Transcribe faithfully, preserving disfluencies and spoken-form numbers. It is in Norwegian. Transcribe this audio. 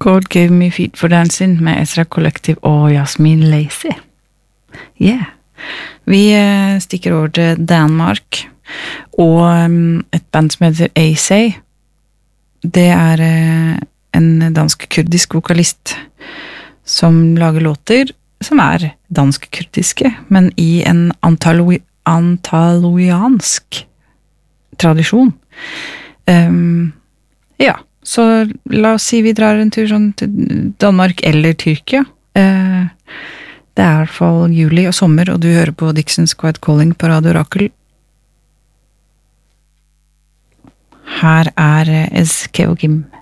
God Gave Me Feet for Dancing med Ezra Collective og Jasmin Lacey. Yeah. Vi uh, stikker over til Danmark, og um, et band som heter Asay. Det er uh, en dansk-kurdisk vokalist som lager låter som er dansk-kurdiske, men i en antalo- antaloiansk tradisjon. Um, ja, så la oss si vi drar en tur sånn til Danmark eller Tyrkia. Uh, det er i hvert fall juli og sommer, og du hører på Dixon's Quiet Calling på Radio Rakel. Her er Ez Keo Kim.